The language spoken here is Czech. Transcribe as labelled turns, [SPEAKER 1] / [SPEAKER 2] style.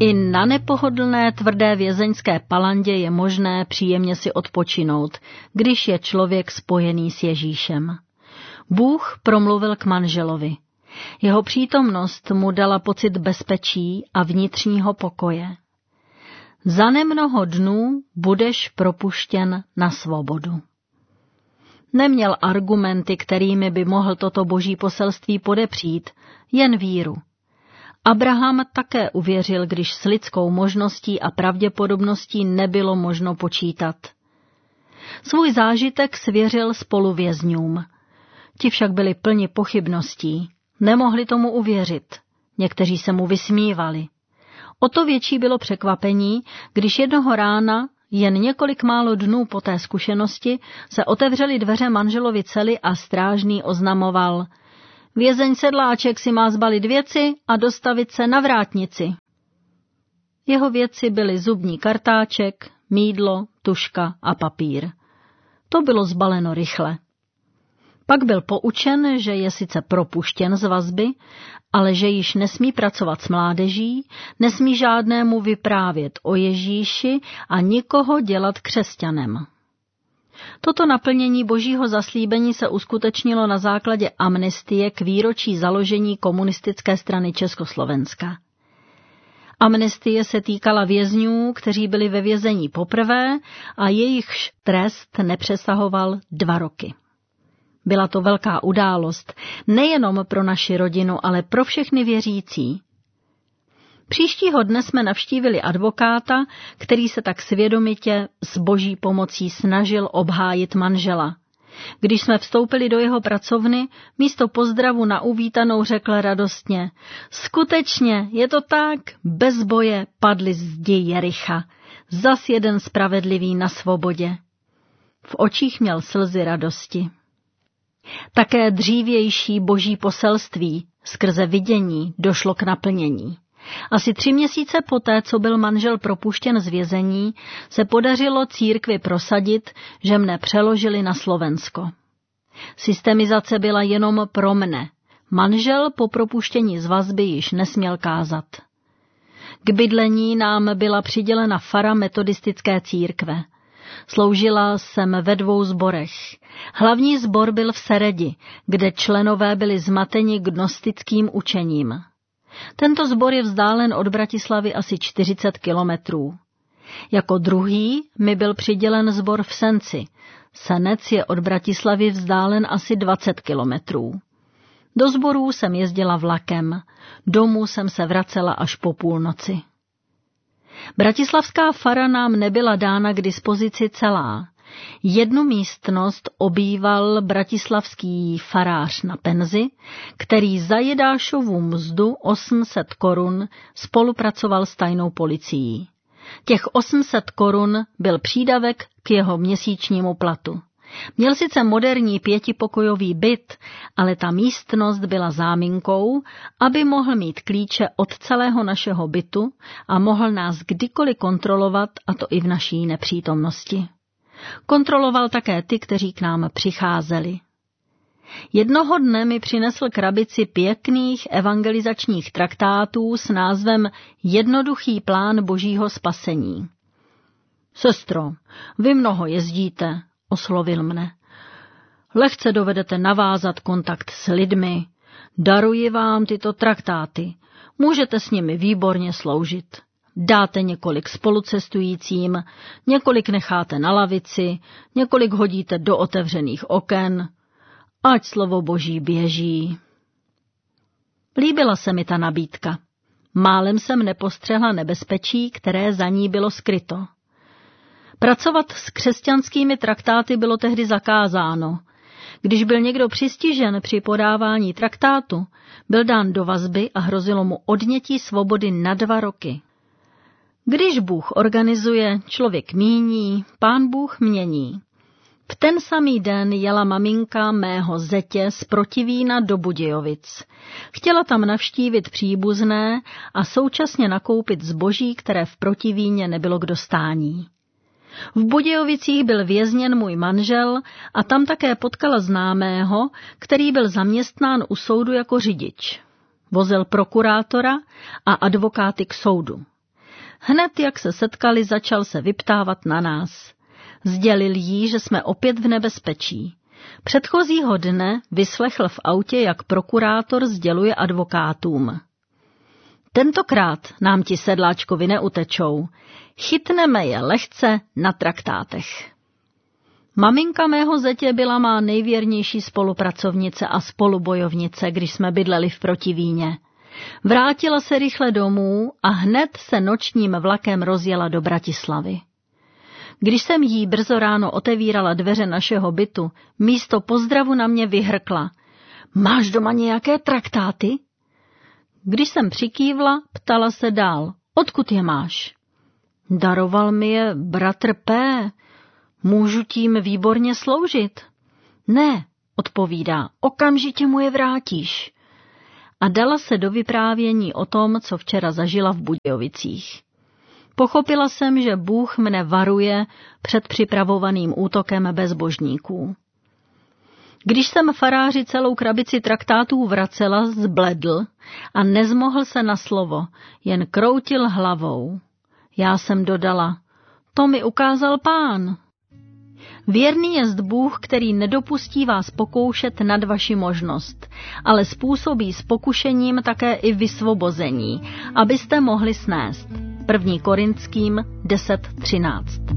[SPEAKER 1] I na nepohodlné tvrdé vězeňské palandě je možné příjemně si odpočinout, když je člověk spojený s Ježíšem. Bůh promluvil k manželovi. Jeho přítomnost mu dala pocit bezpečí a vnitřního pokoje. Za nemnoho dnů budeš propuštěn na svobodu. Neměl argumenty, kterými by mohl toto boží poselství podepřít, jen víru. Abraham také uvěřil, když s lidskou možností a pravděpodobností nebylo možno počítat. Svůj zážitek svěřil spoluvězňům. Ti však byli plni pochybností, nemohli tomu uvěřit. Někteří se mu vysmívali. O to větší bylo překvapení, když jednoho rána, jen několik málo dnů po té zkušenosti, se otevřely dveře manželovi cely a strážný oznamoval: Vězeň Sedláček si má zbalit věci a dostavit se na vrátnici. Jeho věci byly zubní kartáček, mýdlo, tužka a papír. To bylo zbaleno rychle. Pak byl poučen, že je sice propuštěn z vazby, ale že již nesmí pracovat s mládeží, nesmí žádnému vyprávět o Ježíši a nikoho dělat křesťanem. Toto naplnění božího zaslíbení se uskutečnilo na základě amnestie k výročí založení komunistické strany Československa. Amnestie se týkala vězňů, kteří byli ve vězení poprvé a jejichž trest nepřesahoval 2 roky. Byla to velká událost, nejenom pro naši rodinu, ale pro všechny věřící. Příštího dne jsme navštívili advokáta, který se tak svědomitě s boží pomocí snažil obhájit manžela. Když jsme vstoupili do jeho pracovny, místo pozdravu na uvítanou řekl radostně: Skutečně, je to tak, bez boje padly zdi Jericha, zas jeden spravedlivý na svobodě. V očích měl slzy radosti. Také dřívější boží poselství skrze vidění došlo k naplnění. Asi 3 měsíce poté, co byl manžel propuštěn z vězení, se podařilo církvi prosadit, že mne přeložili na Slovensko. Systemizace byla jenom pro mne. Manžel po propuštění z vazby již nesměl kázat. K bydlení nám byla přidělena fara metodistické církve. Sloužila jsem ve 2 sborech. Hlavní sbor byl v Seredi, kde členové byli zmateni gnostickým učením. Tento sbor je vzdálen od Bratislavy asi 40 kilometrů. Jako druhý mi byl přidělen sbor v Senci. Senec je od Bratislavy vzdálen asi 20 kilometrů. Do sborů jsem jezdila vlakem, domů jsem se vracela až po půlnoci. Bratislavská fara nám nebyla dána k dispozici celá. 1 místnost obýval bratislavský farář na penzi, který za Jidášovu mzdu 800 korun spolupracoval s tajnou policií. Těch 800 korun byl přídavek k jeho měsíčnímu platu. Měl sice moderní 5pokojový byt, ale ta místnost byla záminkou, aby mohl mít klíče od celého našeho bytu a mohl nás kdykoliv kontrolovat, a to i v naší nepřítomnosti. Kontroloval také ty, kteří k nám přicházeli. Jednoho dne mi přinesl krabici pěkných evangelizačních traktátů s názvem Jednoduchý plán božího spasení. Sestro, vy mnoho jezdíte, oslovil mne. Lehce dovedete navázat kontakt s lidmi. Daruji vám tyto traktáty. Můžete s nimi výborně sloužit. Dáte několik spolucestujícím, několik necháte na lavici, několik hodíte do otevřených oken. Ať slovo boží běží. Líbila se mi ta nabídka. Málem jsem nepostřehla nebezpečí, které za ní bylo skryto. Pracovat s křesťanskými traktáty bylo tehdy zakázáno. Když byl někdo přistižen při podávání traktátu, byl dán do vazby a hrozilo mu odnětí svobody na 2 roky. Když Bůh organizuje, člověk míní, Pán Bůh mění. V ten samý den jela maminka mého zetě z Protivína do Budějovic. Chtěla tam navštívit příbuzné a současně nakoupit zboží, které v Protivíně nebylo k dostání. V Budějovicích byl vězněn můj manžel a tam také potkala známého, který byl zaměstnán u soudu jako řidič. Vozil prokurátora a advokáty k soudu. Hned jak se setkali, začal se vyptávat na nás. Sdělil jí, že jsme opět v nebezpečí. Předchozího dne vyslechl v autě, jak prokurátor sděluje advokátům. Tentokrát nám ti sedláčkovi neutečou. Chytneme je lehce na traktátech. Maminka mého zetě byla má nejvěrnější spolupracovnice a spolubojovnice, když jsme bydleli v Protivíně. Vrátila se rychle domů a hned se nočním vlakem rozjela do Bratislavy. Když jsem jí brzo ráno otevírala dveře našeho bytu, místo pozdravu na mě vyhrkla. Máš doma nějaké traktáty? Když jsem přikývla, ptala se dál. Odkud je máš? Daroval mi je bratr P. Můžu tím výborně sloužit? Ne, odpovídá, okamžitě mu je vrátíš. A dala se do vyprávění o tom, co včera zažila v Budějovicích. Pochopila jsem, že Bůh mne varuje před připravovaným útokem bezbožníků. Když jsem faráři celou krabici traktátů vracela, zbledl a nezmohl se na slovo, jen kroutil hlavou. Já jsem dodala, to mi ukázal Pán. Věrný jest Bůh, který nedopustí vás pokoušet nad vaši možnost, ale způsobí s pokušením také i vysvobození, abyste mohli snést. 1. Korinským 10:13.